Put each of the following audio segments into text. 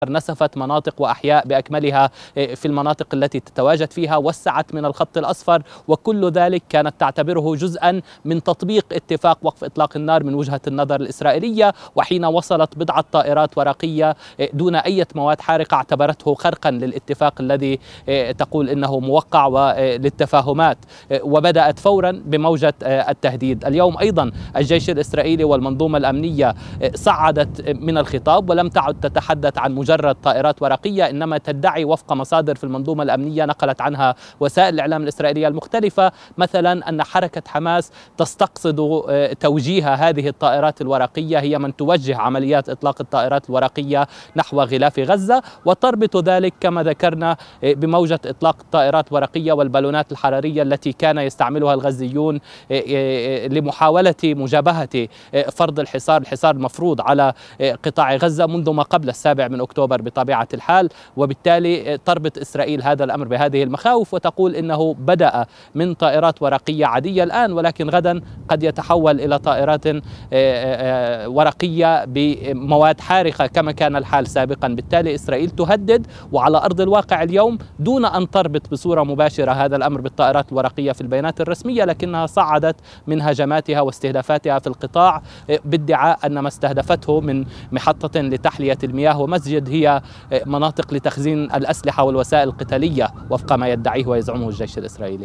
نسفت مناطق وأحياء بأكملها في المناطق التي تتواجد فيها، وسعت من الخط الأصفر، وكل ذلك كانت تعتبره جزءا من تطبيق اتفاق وقف إطلاق النار من وجهة النظر الإسرائيلية. وحين وصلت بضعة طائرات ورقية دون أي مواد حارقة اعتبرته خرقا للاتفاق الذي تقول إنه موقع وللتفاهمات، وبدأت فورا بموجة التهديد. اليوم أيضا الجيش الإسرائيلي والمنظومة الأمنية صعدت من الخطاب ولم تعد تتحدث عن مجرد طائرات ورقية، إنما تدعي وفق مصادر في المنظومة الأمنية نقلت عنها وسائل الإعلام الإسرائيلية المختلفة مثلا أن حركة حماس تستقصد توجيه هذه الطائرات الورقية، هي من توجه عمليات إطلاق الطائرات الورقية نحو غلاف غزة، وتربط ذلك كما ذكرنا بموجة إطلاق الطائرات الورقية والبالونات الحرارية التي كان يستعملها الغزيون لمحاولة مجابهة فرض الحصار المفروض على قطاع غزة منذ ما قبل 7 أكتوبر بطبيعة الحال. وبالتالي تربط إسرائيل هذا الأمر بهذه المخاوف وتقول إنه بدأ من طائرات ورقية عادية الآن، ولكن غدا قد يتحول إلى طائرات ورقية بمواد حارقة كما كان الحال سابقا. بالتالي إسرائيل تهدد، وعلى أرض الواقع اليوم دون أن تربط بصورة مباشرة هذا الأمر بالطائرات الورقية في البيانات الرسمية، لكنها صعدت من هجماتها واستهدافاتها في القطاع بادعاء أن ما استهدفته من محطة لتحلية المياه ومسجد هي مناطق لتخزين الأسلحة والوسائل القتالية وفق ما يدعيه ويزعمه الجيش الإسرائيلي.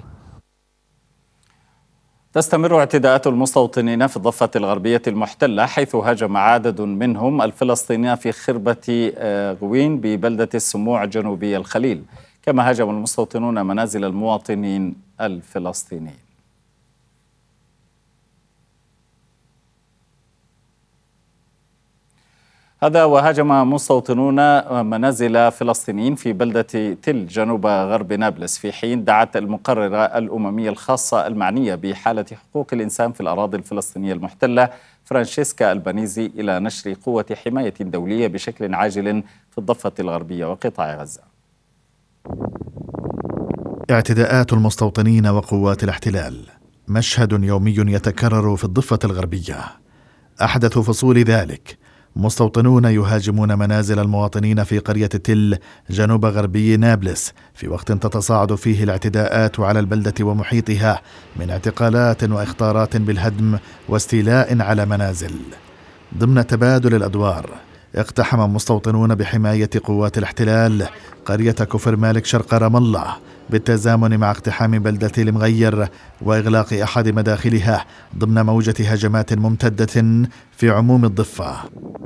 تستمر اعتداءات المستوطنين في الضفة الغربية المحتلة، حيث هاجم عدد منهم الفلسطينيين في خربة غوين ببلدة السموع جنوبي الخليل، كما هاجم المستوطنون منازل المواطنين الفلسطينيين. هذا وهاجم مستوطنون منازل فلسطينيين في بلدة تل جنوب غرب نابلس، في حين دعت المقررة الأممية الخاصة المعنية بحالة حقوق الإنسان في الأراضي الفلسطينية المحتلة فرانشيسكا ألبانيزي إلى نشر قوة حماية دولية بشكل عاجل في الضفة الغربية وقطاع غزة. اعتداءات المستوطنين وقوات الاحتلال مشهد يومي يتكرر في الضفة الغربية. أحدث فصول ذلك مستوطنون يهاجمون منازل المواطنين في قرية تل جنوب غربي نابلس، في وقت تتصاعد فيه الاعتداءات على البلدة ومحيطها من اعتقالات واخطارات بالهدم واستيلاء على منازل. ضمن تبادل الأدوار اقتحم مستوطنون بحماية قوات الاحتلال قرية كفر مالك شرق رام الله بالتزامن مع اقتحام بلدة المغير وإغلاق أحد مداخلها ضمن موجة هجمات ممتدة في عموم الضفة.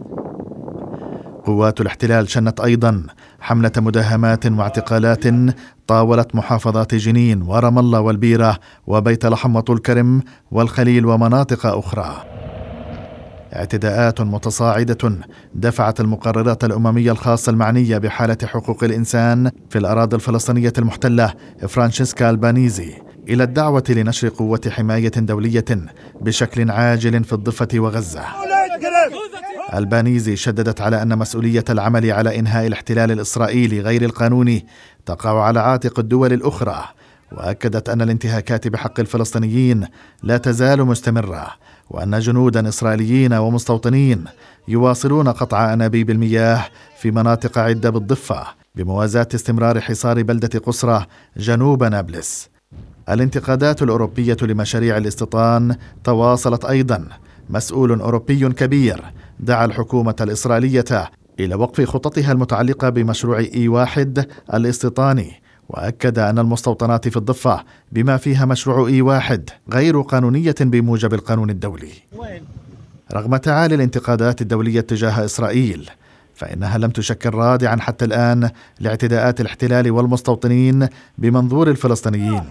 قوات الاحتلال شنت أيضا حملة مداهمات واعتقالات طاولت محافظات جنين ورام الله والبيرة وبيت لحم وطول كرم والخليل ومناطق أخرى. اعتداءات متصاعدة دفعت المقررات الأممية الخاصة المعنية بحالة حقوق الإنسان في الأراضي الفلسطينية المحتلة فرانشيسكا ألبانيزي إلى الدعوة لنشر قوة حماية دولية بشكل عاجل في الضفة وغزة. ألبانيزي شددت على أن مسؤولية العمل على إنهاء الاحتلال الإسرائيلي غير القانوني تقع على عاتق الدول الأخرى، وأكدت أن الانتهاكات بحق الفلسطينيين لا تزال مستمرة، وأن جنودا إسرائيليين ومستوطنين يواصلون قطع أنابيب المياه في مناطق عدة بالضفة بموازاة استمرار حصار بلدة قصرة جنوب نابلس. الانتقادات الأوروبية لمشاريع الاستيطان تواصلت أيضا. مسؤول أوروبي كبير دعا الحكومة الإسرائيلية إلى وقف خططها المتعلقة بمشروع E1 الاستيطاني، وأكد أن المستوطنات في الضفة بما فيها مشروع E1 غير قانونية بموجب القانون الدولي. رغم تعالي الانتقادات الدولية تجاه إسرائيل، فإنها لم تشكل رادعا حتى الآن لاعتداءات الاحتلال والمستوطنين بمنظور الفلسطينيين.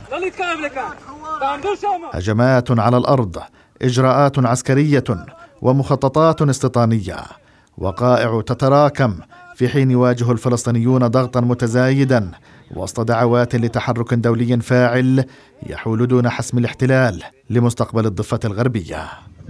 هجمات على الأرض، إجراءات عسكرية ومخططات استيطانية، وقائع تتراكم في حين يواجه الفلسطينيون ضغطا متزايدا وسط دعوات لتحرك دولي فاعل يحول دون حسم الاحتلال لمستقبل الضفة الغربية.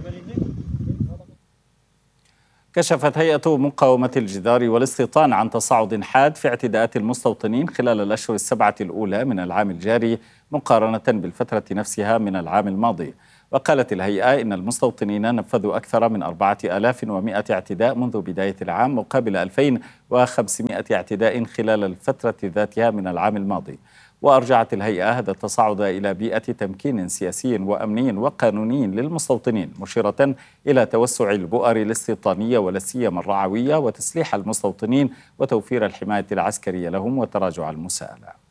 كشفت هيئة مقاومة الجدار والاستيطان عن تصاعد حاد في اعتداءات المستوطنين خلال الأشهر 7 الأولى من العام الجاري مقارنة بالفترة نفسها من العام الماضي. وقالت الهيئة إن المستوطنين نفذوا أكثر من 4100 اعتداء منذ بداية العام مقابل 2500 اعتداء خلال الفترة ذاتها من العام الماضي. وأرجعت الهيئة هذا التصاعد إلى بيئة تمكين سياسي وأمني وقانوني للمستوطنين، مشيرة إلى توسع البؤر الاستيطانية ولا سيما الرعوية وتسليح المستوطنين وتوفير الحماية العسكرية لهم وتراجع المساءلة.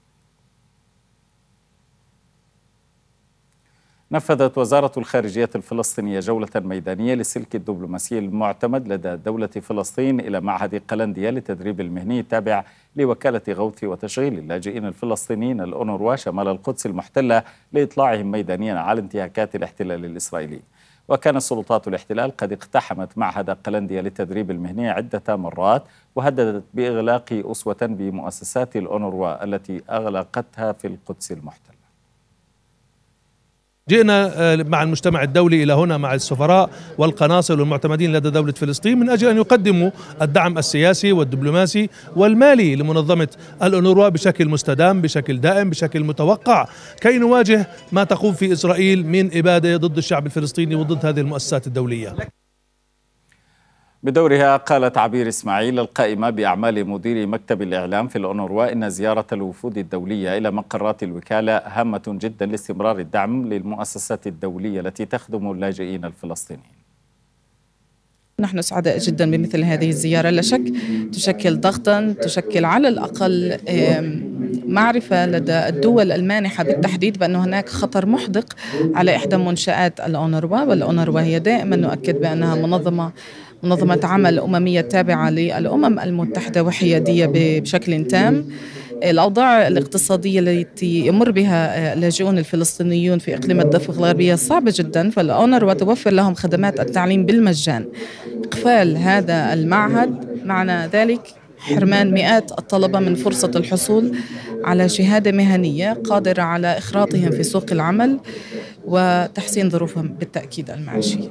نفذت وزارة الخارجية الفلسطينية جولة ميدانية للسلك الدبلوماسي المعتمد لدى دولة فلسطين إلى معهد قلنديا للتدريب المهني التابع لوكالة غوث وتشغيل اللاجئين الفلسطينيين الأونروا شمال القدس المحتلة لإطلاعهم ميدانيا على انتهاكات الاحتلال الإسرائيلي. وكانت سلطات الاحتلال قد اقتحمت معهد قلنديا للتدريب المهني عدة مرات وهددت بإغلاق أسوة بمؤسسات الأونروا التي أغلقتها في القدس المحتلة. جئنا مع المجتمع الدولي إلى هنا مع السفراء والقناصل والمعتمدين لدى دولة فلسطين من أجل أن يقدموا الدعم السياسي والدبلوماسي والمالي لمنظمة الأونروا بشكل مستدام، بشكل دائم، بشكل متوقع، كي نواجه ما تقوم في إسرائيل من إبادة ضد الشعب الفلسطيني وضد هذه المؤسسات الدولية. بدورها قالت عبير إسماعيل القائمة بأعمال مدير مكتب الإعلام في الأونروا إن زيارة الوفود الدولية إلى مقرات الوكالة هامة جدا لاستمرار الدعم للمؤسسات الدولية التي تخدم اللاجئين الفلسطينيين. نحن سعداء جدا بمثل هذه الزيارة، لا شك تشكل ضغطا، تشكل على الأقل معرفة لدى الدول المانحة بالتحديد بأن هناك خطر محدق على إحدى منشآت الأونروا، والأونروا هي دائما نؤكد بأنها منظمة عمل أممية تابعة للأمم المتحدة وحيادية بشكل تام. الأوضاع الاقتصادية التي يمر بها اللاجئون الفلسطينيون في إقليم الضفة الغربية صعبة جدا، فالأونروا توفر لهم خدمات التعليم بالمجان. إقفال هذا المعهد معنى ذلك حرمان مئات الطلبة من فرصة الحصول على شهادة مهنية قادرة على إخراطهم في سوق العمل وتحسين ظروفهم بالتأكيد المعيشية.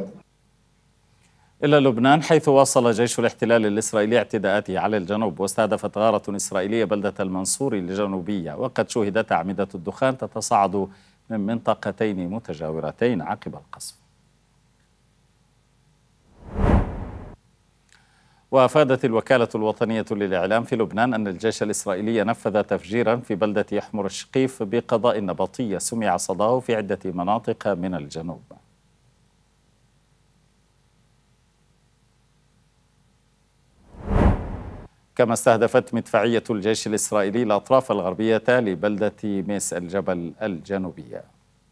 إلى لبنان، حيث واصل جيش الاحتلال الإسرائيلي اعتداءاته على الجنوب واستهدفت غارة إسرائيلية بلدة المنصوري الجنوبية، وقد شهدت أعمدة الدخان تتصاعد من منطقتين متجاورتين عقب القصف. وأفادت الوكالة الوطنية للإعلام في لبنان أن الجيش الإسرائيلي نفذ تفجيرا في بلدة يحمر الشقيف بقضاء نبطي سمع صداه في عدة مناطق من الجنوب. كما استهدفت مدفعية الجيش الإسرائيلي الأطراف الغربية لبلدة ميس الجبل الجنوبية.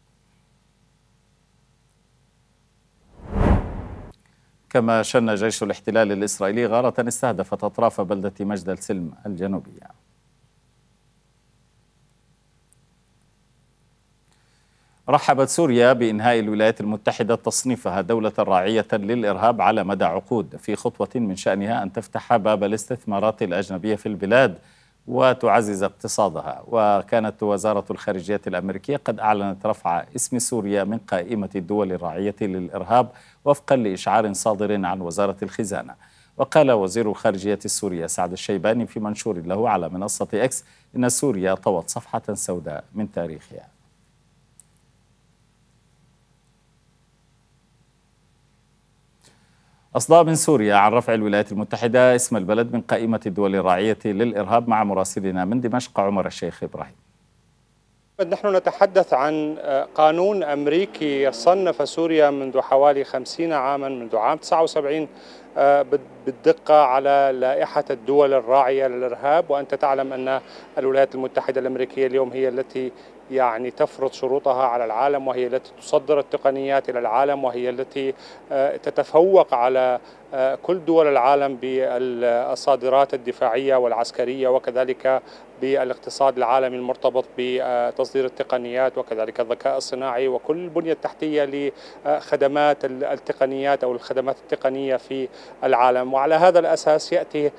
كما شن جيش الاحتلال الإسرائيلي غارة استهدفت أطراف بلدة مجد السلم الجنوبية. رحبت سوريا بإنهاء الولايات المتحدة تصنيفها دولة راعية للإرهاب على مدى عقود، في خطوة من شأنها أن تفتح باب الاستثمارات الأجنبية في البلاد وتعزز اقتصادها. وكانت وزارة الخارجية الأمريكية قد أعلنت رفع اسم سوريا من قائمة الدول الراعية للإرهاب وفقا لإشعار صادر عن وزارة الخزانة. وقال وزير الخارجية السوري سعد الشيباني في منشور له على منصة إكس إن سوريا طوت صفحة سوداء من تاريخها. أصداء من سوريا عن رفع الولايات المتحدة اسم البلد من قائمة الدول الراعية للإرهاب مع مراسلنا من دمشق عمر الشيخ إبراهيم. نحن نتحدث عن قانون أمريكي صنف سوريا منذ حوالي 50 عاما، منذ عام 79 بالدقة على لائحة الدول الراعية للإرهاب. وأنت تعلم أن الولايات المتحدة الأمريكية اليوم هي التي تفرض شروطها على العالم، وهي التي تصدر التقنيات إلى العالم، وهي التي تتفوق على كل دول العالم بالصادرات الدفاعية والعسكرية، وكذلك بالاقتصاد العالمي المرتبط بتصدير التقنيات وكذلك الذكاء الصناعي وكل البنية التحتية لخدمات التقنيات أو الخدمات التقنية في العالم. وعلى هذا الأساس يأتي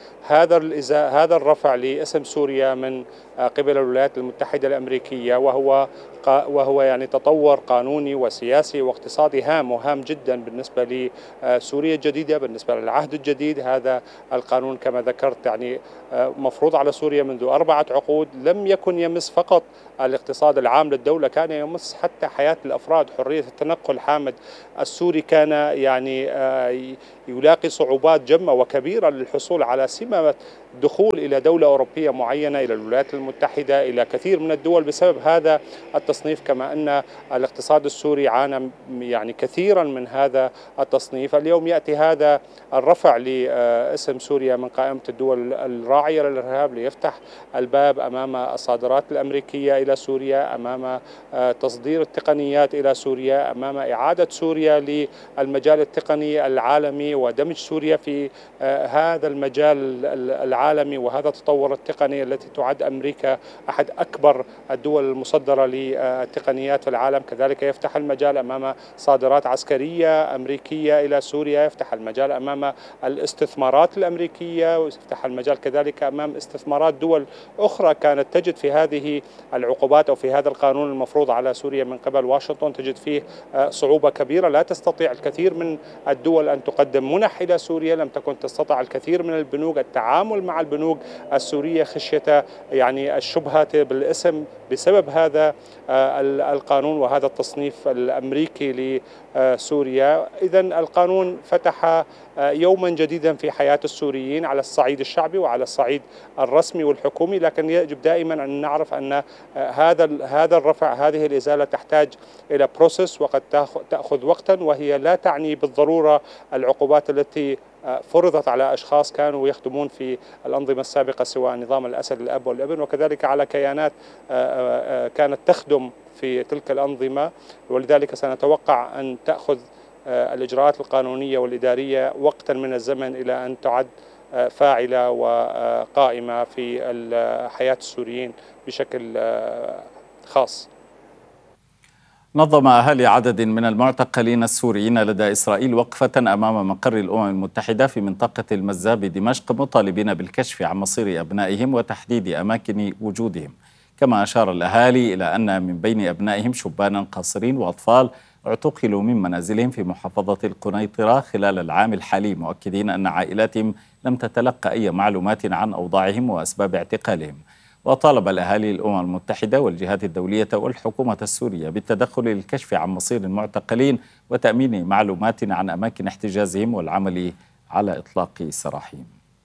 هذا الرفع لاسم سوريا من قبل الولايات المتحدة الأمريكية، وهو يعني تطور قانوني وسياسي واقتصادي هام وهام جدا بالنسبة لسوريا الجديدة، بالنسبة للعهد الجديد. هذا القانون كما ذكرت يعني مفروض على سوريا منذ 4 عقود، لم يكن يمس فقط الاقتصاد العام للدولة، كان يمس حتى حياة الأفراد. حرية التنقل حامد السوري كان يعني يلاقي صعوبات جمة وكبيرة للحصول على سمة دخول إلى دولة أوروبية معينة، إلى الولايات المتحدة، إلى كثير من الدول بسبب هذا التصنيف. كما أن الاقتصاد السوري عانى يعني كثيرا من هذا التصنيف. اليوم يأتي هذا الرفع لاسم سوريا من قائمة الدول الراعية للإرهاب ليفتح الباب أمام الصادرات الأمريكية إلى سوريا، أمام تصدير التقنيات إلى سوريا، أمام إعادة سوريا للمجال التقني العالمي ودمج سوريا في هذا المجال العالمي وهذا التطور التقني التي تعد أمريكا أحد أكبر الدول المصدرة للتقنيات في العالم. كذلك يفتح المجال أمام صادرات عسكرية أمريكية إلى سوريا، يفتح المجال أمام الاستثمارات الأمريكية، ويفتح المجال كذلك أمام استثمارات دول أخرى كانت تجد في هذه العقوبات أو في هذا القانون المفروض على سوريا من قبل واشنطن تجد فيه صعوبة كبيرة. لا تستطيع الكثير من الدول أن تقدم منح إلى سوريا، لم تكن تستطيع الكثير من البنوك التعامل مع البنوك السورية خشية يعني الشبهة بالاسم بسبب هذا القانون وهذا التصنيف الأمريكي لسوريا. إذن القانون فتح يوما جديدا في حياة السوريين على الصعيد الشعبي وعلى الصعيد الرسمي والحكومي، لكن يجب دائما أن نعرف أن هذا الرفع، هذه الإزالة تحتاج إلى بروسيس وقد تأخذ وقتا، وهي لا تعني بالضرورة العقوبات التي فرضت على أشخاص كانوا يخدمون في الأنظمة السابقة سواء نظام الأسد الأب والابن، وكذلك على كيانات كانت تخدم في تلك الأنظمة. ولذلك سنتوقع أن تأخذ الإجراءات القانونية والإدارية وقتا من الزمن إلى أن تعد فاعلة وقائمة في حياة السوريين بشكل خاص. نظم أهالي عدد من المعتقلين السوريين لدى إسرائيل وقفة أمام مقر الأمم المتحدة في منطقة المزة بدمشق، مطالبين بالكشف عن مصير أبنائهم وتحديد أماكن وجودهم. كما أشار الأهالي إلى أن من بين أبنائهم شبانا قاصرين وأطفال اعتقلوا من منازلهم في محافظة القنيطرة خلال العام الحالي، مؤكدين أن عائلاتهم لم تتلقى أي معلومات عن أوضاعهم وأسباب اعتقالهم. وطالب الأهالي الأمم المتحدة والجهات الدولية والحكومة السورية بالتدخل للكشف عن مصير المعتقلين وتأمين معلومات عن أماكن احتجازهم والعمل على إطلاق سراحهم.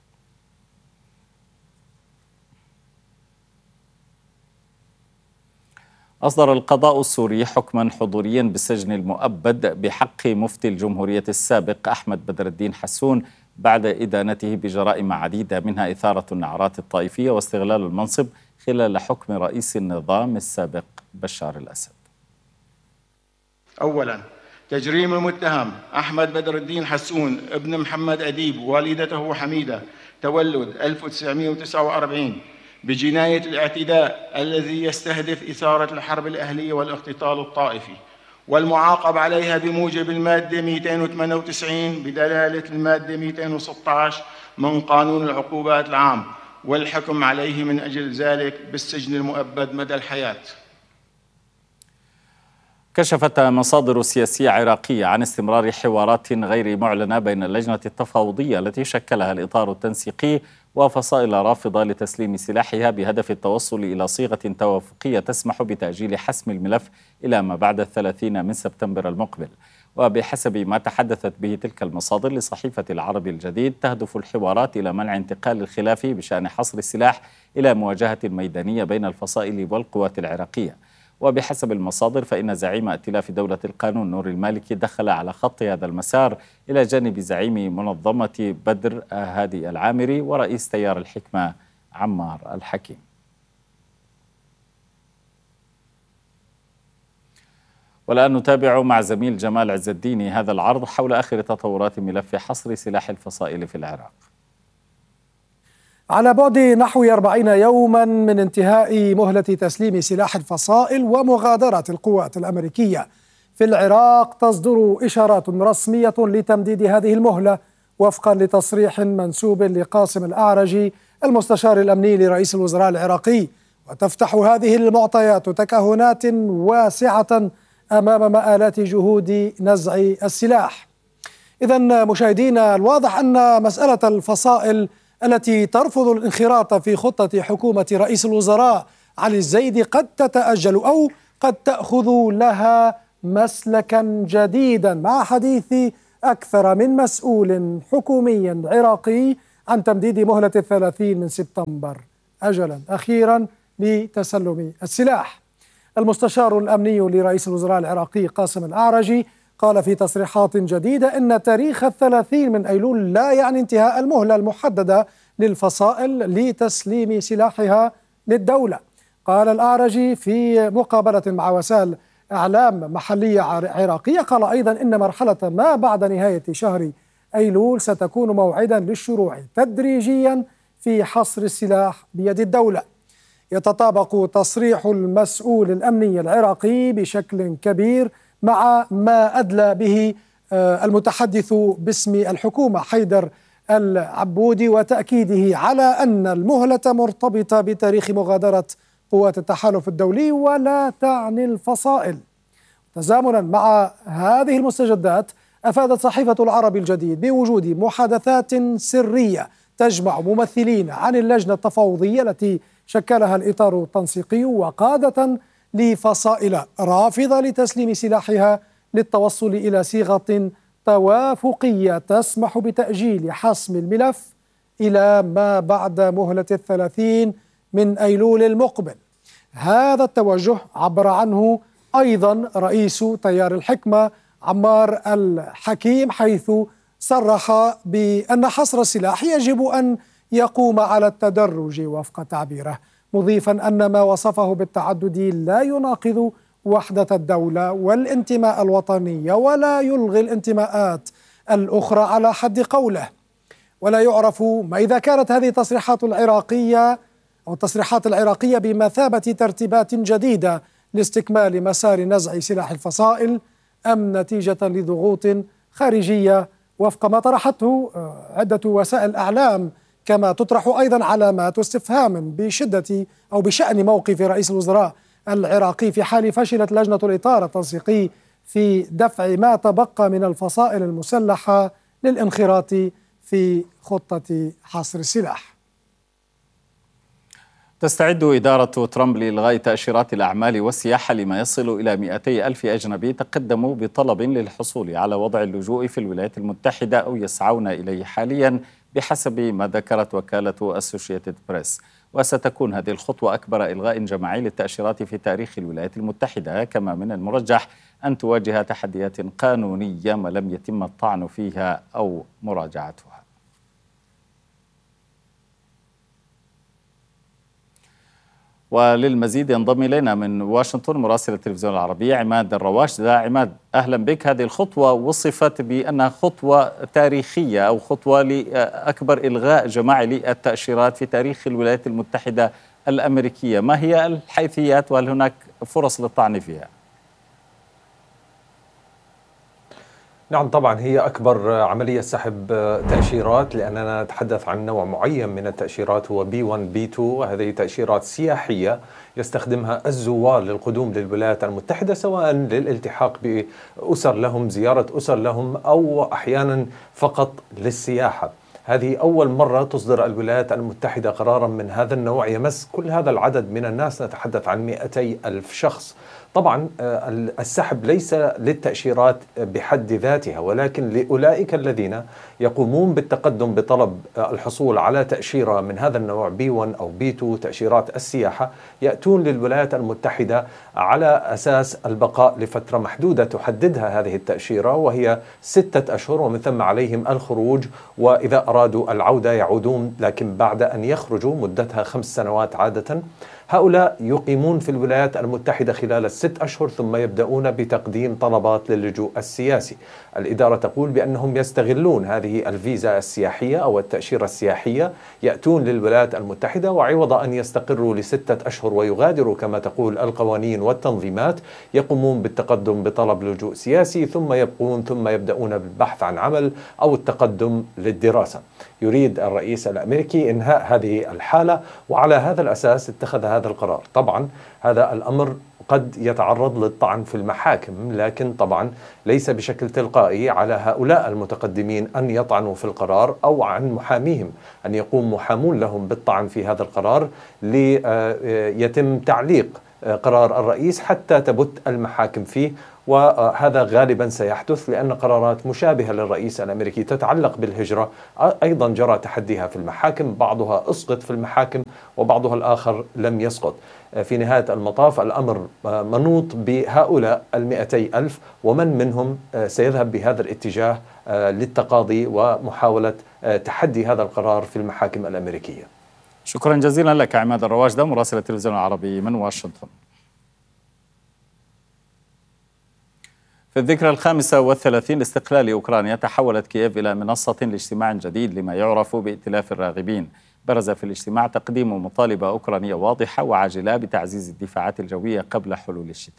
أصدر القضاء السوري حكما حضوريا بالسجن المؤبد بحق مفتي الجمهورية السابق أحمد بدر الدين حسون بعد إدانته بجرائم عديدة، منها إثارة النعرات الطائفية واستغلال المنصب خلال حكم رئيس النظام السابق بشار الأسد. أولا، تجريم المتهم أحمد بدر الدين حسون ابن محمد أديب والدته حميدة تولد 1949 بجناية الاعتداء الذي يستهدف إثارة الحرب الأهلية والاقتتال الطائفي، والمعاقب عليها بموجب المادة 298 بدلالة المادة 216 من قانون العقوبات العام، والحكم عليه من أجل ذلك بالسجن المؤبد مدى الحياة. كشفت مصادر سياسية عراقية عن استمرار حوارات غير معلنة بين اللجنة التفاوضية التي شكلها الإطار التنسيقي وفصائل رافضة لتسليم سلاحها بهدف التوصل إلى صيغة توافقية تسمح بتأجيل حسم الملف إلى ما بعد 30 من سبتمبر المقبل. وبحسب ما تحدثت به تلك المصادر لصحيفة العربي الجديد، تهدف الحوارات إلى منع انتقال الخلاف بشأن حصر السلاح إلى مواجهة ميدانية بين الفصائل والقوات العراقية. وبحسب المصادر فإن زعيم ائتلاف دولة القانون نور المالكي دخل على خط هذا المسار إلى جانب زعيم منظمة بدر هادي العامري ورئيس تيار الحكمة عمار الحكيم. والآن نتابع مع زميل جمال عز الدين هذا العرض حول آخر تطورات ملف حصر سلاح الفصائل في العراق. على بعد نحو 40 يوما من انتهاء مهلة تسليم سلاح الفصائل ومغادرة القوات الأمريكية في العراق، تصدر إشارات رسمية لتمديد هذه المهلة وفقا لتصريح منسوب لقاسم الأعرجي المستشار الأمني لرئيس الوزراء العراقي. وتفتح هذه المعطيات تكهنات واسعة أمام مآلات جهود نزع السلاح. إذن مشاهدينا، الواضح أن مسألة الفصائل التي ترفض الانخراط في خطة حكومة رئيس الوزراء علي الزيدي قد تتأجل أو قد تأخذ لها مسلكا جديدا، مع حديث أكثر من مسؤول حكومي عراقي عن تمديد مهلة 30 من سبتمبر أجلا أخيرا لتسلم السلاح. المستشار الأمني لرئيس الوزراء العراقي قاسم الأعرجي قال في تصريحات جديدة إن تاريخ 30 من أيلول لا يعني انتهاء المهلة المحددة للفصائل لتسليم سلاحها للدولة. قال الأعرجي في مقابلة مع وسائل إعلام محلية عراقية، قال أيضا إن مرحلة ما بعد نهاية شهر أيلول ستكون موعدا للشروع تدريجيا في حصر السلاح بيد الدولة. يتطابق تصريح المسؤول الأمني العراقي بشكل كبير مع ما أدلى به المتحدث باسم الحكومة حيدر العبودي، وتأكيده على أن المهلة مرتبطة بتاريخ مغادرة قوات التحالف الدولي ولا تعني الفصائل. تزامنا مع هذه المستجدات، أفادت صحيفة العربي الجديد بوجود محادثات سرية تجمع ممثلين عن اللجنة التفاوضية التي شكلها الإطار التنسيقي وقادة لفصائل رافضة لتسليم سلاحها للتوصل إلى صيغة توافقية تسمح بتأجيل حسم الملف إلى ما بعد مهلة 30 من أيلول المقبل. هذا التوجه عبر عنه أيضا رئيس تيار الحكمة عمار الحكيم، حيث صرح بأن حصر السلاح يجب أن يقوم على التدرج وفق تعبيره، مضيفا أن ما وصفه بالتعدد لا يناقض وحدة الدولة والانتماء الوطني ولا يلغي الانتماءات الأخرى على حد قوله. ولا يعرف ما إذا كانت هذه التصريحات العراقية بمثابة ترتيبات جديدة لاستكمال مسار نزع سلاح الفصائل أم نتيجة لضغوط خارجية وفق ما طرحته عدة وسائل إعلام، كما تطرح أيضا علامات استفهام بشدة أو بشأن موقف رئيس الوزراء العراقي في حال فشلت لجنة الإطار التنسيقي في دفع ما تبقى من الفصائل المسلحة للانخراط في خطة حصر السلاح. تستعد إدارة ترامب لإلغاء تأشيرات الأعمال والسياحة لما يصل إلى 200,000 أجنبي تقدموا بطلب للحصول على وضع اللجوء في الولايات المتحدة أو يسعون إليه حاليا بحسب ما ذكرت وكالة أسوشيتد بريس. وستكون هذه الخطوة أكبر إلغاء جماعي للتأشيرات في تاريخ الولايات المتحدة، كما من المرجح أن تواجه تحديات قانونية ما لم يتم الطعن فيها أو مراجعتها. وللمزيد ينضم إلينا من واشنطن مراسل التلفزيون العربي عماد الرواش. عماد، أهلا بك. هذه الخطوة وصفت بأنها خطوة تاريخية أو خطوة لأكبر إلغاء جماعي للتأشيرات في تاريخ الولايات المتحدة الأمريكية، ما هي الحيثيات وهل هناك فرص للطعن فيها؟ نعم، طبعا هي أكبر عملية سحب تأشيرات، لأننا نتحدث عن نوع معين من التأشيرات هو B1 B2، وهذه تأشيرات سياحية يستخدمها الزوار للقدوم للولايات المتحدة، سواء للالتحاق بأسر لهم، زيارة أسر لهم، أو أحيانا فقط للسياحة. هذه أول مرة تصدر الولايات المتحدة قرارا من هذا النوع يمس كل هذا العدد من الناس، نتحدث عن 200,000 شخص. طبعا السحب ليس للتأشيرات بحد ذاتها، ولكن لأولئك الذين يقومون بالتقدم بطلب الحصول على تأشيرة من هذا النوع B1 أو B2 تأشيرات السياحة، يأتون للولايات المتحدة على أساس البقاء لفترة محدودة تحددها هذه التأشيرة، وهي 6 أشهر، ومن ثم عليهم الخروج، وإذا أرادوا العودة يعودون، لكن بعد أن يخرجوا مدتها 5 سنوات عادة. هؤلاء يقيمون في الولايات المتحدة خلال 6 أشهر ثم يبدأون بتقديم طلبات للجوء السياسي. الإدارة تقول بأنهم يستغلون هذه الفيزا السياحية أو التأشيرة السياحية، يأتون للولايات المتحدة وعوض أن يستقروا ل6 أشهر ويغادروا كما تقول القوانين والتنظيمات، يقومون بالتقدم بطلب لجوء سياسي ثم يبدأون بالبحث عن عمل أو التقدم للدراسة. يريد الرئيس الأمريكي إنهاء هذه الحالة، وعلى هذا الأساس اتخذ هذا القرار. طبعا هذا الأمر قد يتعرض للطعن في المحاكم، لكن طبعا ليس بشكل تلقائي على هؤلاء المتقدمين أن يطعنوا في القرار أو عن محاميهم أن يقوم محامون لهم بالطعن في هذا القرار ليتم تعليق قرار الرئيس حتى تبت المحاكم فيه. وهذا غالبا سيحدث لأن قرارات مشابهة للرئيس الأمريكي تتعلق بالهجرة أيضا جرى تحديها في المحاكم، بعضها أسقط في المحاكم وبعضها الآخر لم يسقط. في نهاية المطاف الأمر منوط بهؤلاء 200,000 ومن منهم سيذهب بهذا الاتجاه للتقاضي ومحاولة تحدي هذا القرار في المحاكم الأمريكية. شكرا جزيلا لك عماد الرواشدة مراسل التلفزيون العربي من واشنطن. في الذكرى 35 لاستقلال أوكرانيا تحولت كييف إلى منصة لاجتماع جديد لما يعرف بائتلاف الراغبين. برز في الاجتماع تقديم مطالب أوكرانية واضحة وعاجلة بتعزيز الدفاعات الجوية قبل حلول الشتاء.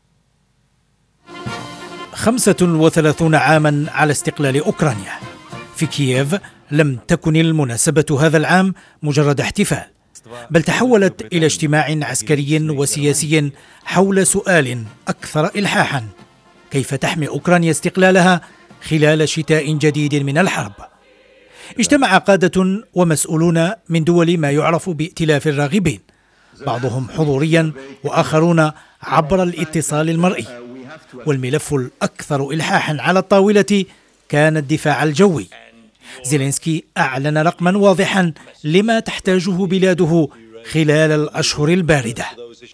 35 عاما على استقلال أوكرانيا. في كييف لم تكن المناسبة هذا العام مجرد احتفال، بل تحولت إلى اجتماع عسكري وسياسي حول سؤال أكثر إلحاحا: كيف تحمي أوكرانيا استقلالها خلال شتاء جديد من الحرب؟ اجتمع قادة ومسؤولون من دول ما يعرف بائتلاف الراغبين، بعضهم حضوريا وآخرون عبر الاتصال المرئي، والملف الأكثر إلحاحا على الطاولة كان الدفاع الجوي. زيلينسكي أعلن رقما واضحا لما تحتاجه بلاده خلال الأشهر الباردة.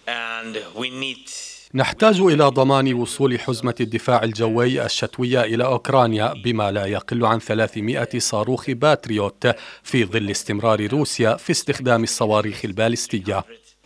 نحتاج إلى ضمان وصول حزمة الدفاع الجوي الشتوية إلى أوكرانيا بما لا يقل عن 300 صاروخ باتريوت في ظل استمرار روسيا في استخدام الصواريخ البالستية.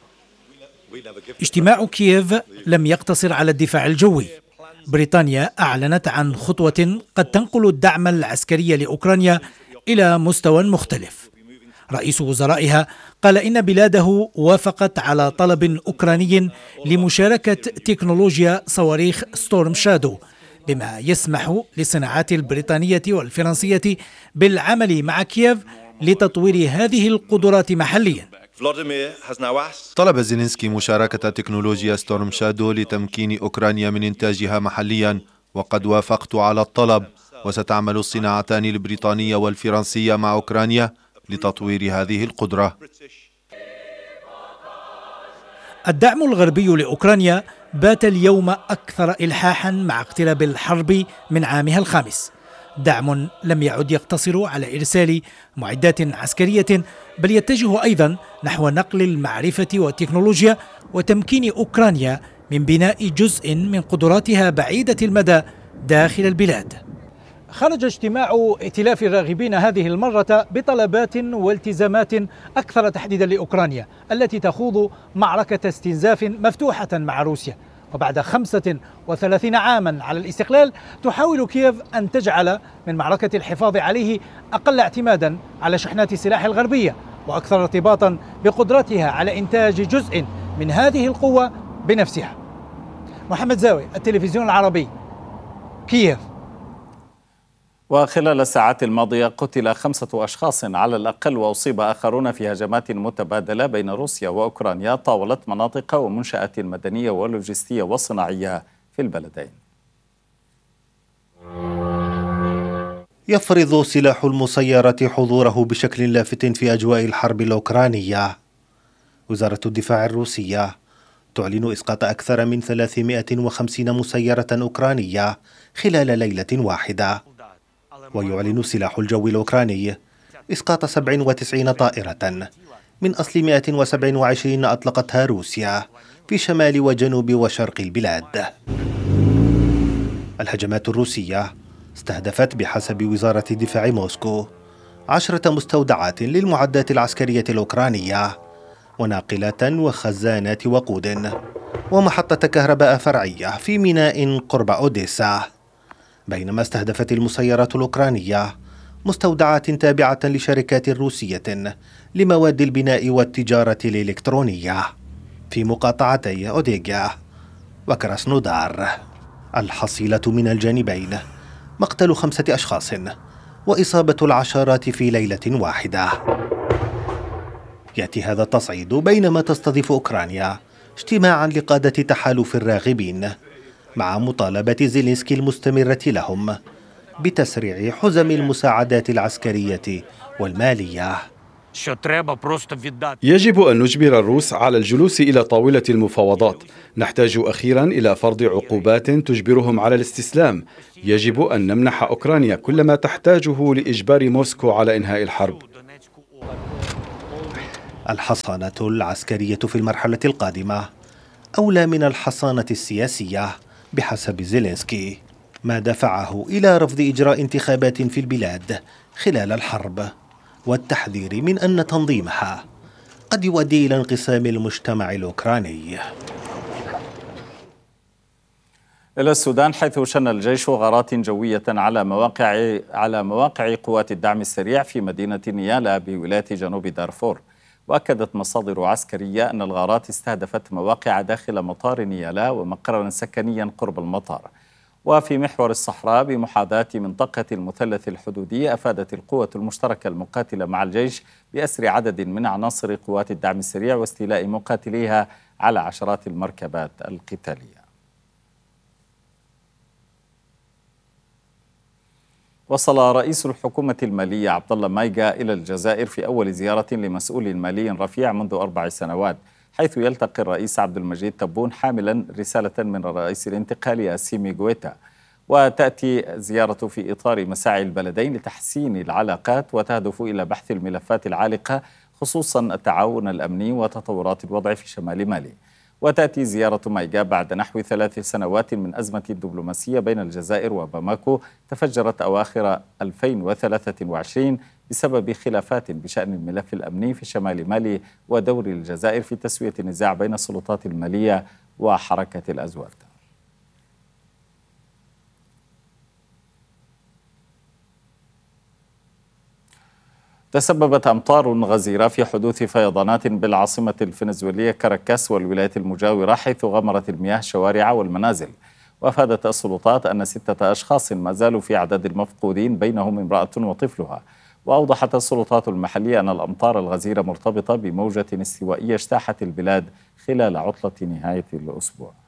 اجتماع كييف لم يقتصر على الدفاع الجوي. بريطانيا أعلنت عن خطوة قد تنقل الدعم العسكري لأوكرانيا إلى مستوى مختلف. رئيس وزرائها قال إن بلاده وافقت على طلب أوكراني لمشاركة تكنولوجيا صواريخ ستورم شادو، بما يسمح للصناعات البريطانية والفرنسية بالعمل مع كييف لتطوير هذه القدرات محليا. طلب زيلينسكي مشاركة تكنولوجيا ستورم شادو لتمكين أوكرانيا من إنتاجها محليا، وقد وافقت على الطلب، وستعمل الصناعتان البريطانية والفرنسية مع أوكرانيا لتطوير هذه القدرة. الدعم الغربي لأوكرانيا بات اليوم أكثر إلحاحا مع اقتراب الحرب من عامها الخامس. دعم لم يعد يقتصر على إرسال معدات عسكرية، بل يتجه أيضا نحو نقل المعرفة والتكنولوجيا وتمكين أوكرانيا من بناء جزء من قدراتها بعيدة المدى داخل البلاد. خرج اجتماع ائتلاف الراغبين هذه المرة بطلبات والتزامات أكثر تحديدا لأوكرانيا التي تخوض معركة استنزاف مفتوحة مع روسيا. وبعد 35 عاما على الاستقلال تحاول كييف أن تجعل من معركة الحفاظ عليه أقل اعتمادا على شحنات السلاح الغربية وأكثر ارتباطا بقدرتها على إنتاج جزء من هذه القوة بنفسها. محمد زاوي، التلفزيون العربي، كييف. وخلال الساعات الماضية قتل 5 أشخاص على الأقل وأصيب آخرون في هجمات متبادلة بين روسيا وأوكرانيا طاولت مناطق ومنشآت مدنية ولوجستية وصناعية في البلدين. يفرض سلاح المسيرة حضوره بشكل لافت في أجواء الحرب الأوكرانية. وزارة الدفاع الروسية تعلن إسقاط أكثر من 350 مسيرة أوكرانية خلال ليلة واحدة. ويعلن سلاح الجو الأوكراني إسقاط 97 طائرة من أصل 127 أطلقتها روسيا في شمال وجنوب وشرق البلاد. الهجمات الروسية استهدفت بحسب وزارة دفاع موسكو 10 مستودعات للمعدات العسكرية الأوكرانية وناقلات وخزانات وقود ومحطة كهرباء فرعية في ميناء قرب أوديسا، بينما استهدفت المسيرات الأوكرانية مستودعات تابعة لشركات روسية لمواد البناء والتجارة الإلكترونية في مقاطعتي أوديغا وكراسنودار. الحصيلة من الجانبين مقتل 5 أشخاص وإصابة العشرات في ليلة واحدة. يأتي هذا التصعيد بينما تستضيف أوكرانيا اجتماعا لقادة تحالف الراغبين مع مطالبة زيلينسكي المستمرة لهم بتسريع حزم المساعدات العسكرية والمالية. يجب أن نجبر الروس على الجلوس إلى طاولة المفاوضات. نحتاج أخيرا إلى فرض عقوبات تجبرهم على الاستسلام. يجب أن نمنح أوكرانيا كل ما تحتاجه لإجبار موسكو على إنهاء الحرب. الحصانة العسكرية في المرحلة القادمة أولى من الحصانة السياسية بحسب زيلينسكي، ما دفعه إلى رفض إجراء انتخابات في البلاد خلال الحرب والتحذير من أن تنظيمها قد يؤدي إلى انقسام المجتمع الأوكراني. إلى السودان، حيث شن الجيش غارات جوية على مواقع قوات الدعم السريع في مدينة نيالا بولاية جنوب دارفور. وأكدت مصادر عسكرية أن الغارات استهدفت مواقع داخل مطار نيالا ومقرا سكنيا قرب المطار. وفي محور الصحراء بمحاذاة منطقة المثلث الحدودي، أفادت القوة المشتركة المقاتلة مع الجيش بأسر عدد من عناصر قوات الدعم السريع واستيلاء مقاتليها على عشرات المركبات القتالية. وصل رئيس الحكومة المالية عبد الله مايغا إلى الجزائر في أول زيارة لمسؤول مالي رفيع منذ 4 سنوات، حيث يلتقي الرئيس عبد المجيد تبون حاملا رسالة من الرئيس الانتقالي أسيمي غويتا. وتأتي زيارة في إطار مساعي البلدين لتحسين العلاقات وتهدف إلى بحث الملفات العالقة، خصوصا التعاون الأمني وتطورات الوضع في شمال مالي. وتأتي زيارة مايغا بعد نحو 3 سنوات من أزمة دبلوماسية بين الجزائر وباماكو تفجرت أواخر 2023 بسبب خلافات بشأن الملف الأمني في شمال مالي ودور الجزائر في تسوية النزاع بين السلطات المالية وحركة الأزواج. تسببت أمطار غزيرة في حدوث فيضانات بالعاصمة الفنزويلية كاراكاس والولايات المجاورة، حيث غمرت المياه الشوارع والمنازل. وأفادت السلطات أن 6 أشخاص ما زالوا في أعداد المفقودين، بينهم امرأة وطفلها. وأوضحت السلطات المحلية أن الأمطار الغزيرة مرتبطة بموجة استوائية اجتاحت البلاد خلال عطلة نهاية الأسبوع.